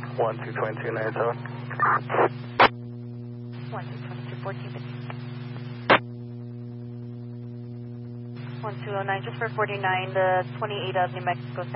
122297. 122214. 1209, just for 49, the 28 of New Mexico.